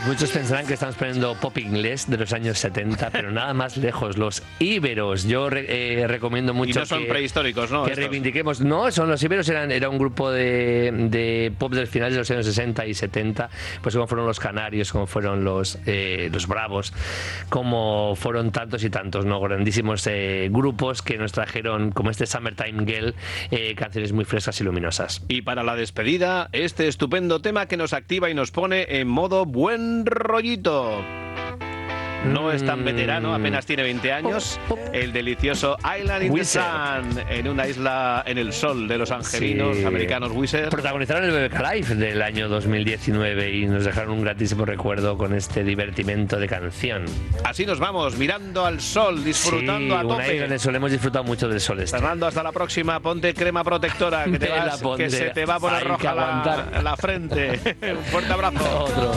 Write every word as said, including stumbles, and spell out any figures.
muchos pensarán que estamos poniendo pop inglés de los años setenta, pero nada más lejos, los íberos. Yo re, eh, recomiendo mucho y no son que, prehistóricos, ¿no? que reivindiquemos. No, son los íberos, eran, era un grupo de, de pop del final de los años sesenta y setenta, pues como fueron los Canarios, como fueron los, eh, los Bravos, como fueron tantos y tantos, ¿no? Grandísimos eh, grupos que nos trajeron, como este Summertime Girl, eh, canciones muy frescas y luminosas. Y para la despedida, este estupendo tema que nos activa y nos pone en modo buen rollito. No es tan veterano, apenas tiene veinte años. El delicioso Island in Wizard. the Sun, en una isla en el sol de los angelinos Sí. americanos Wizard. Protagonizaron el B B K Live del año dos mil diecinueve y nos dejaron un gratísimo recuerdo con este divertimento de canción. Así nos vamos, mirando al sol, disfrutando sí, a una isla en tope. el sol, hemos disfrutado mucho del sol este. Fernando, hasta la próxima. Ponte crema protectora, que, te Me la vas, pondré. que se te va a poner Hay que roja la, aguantar. la frente. Un fuerte abrazo. Otro.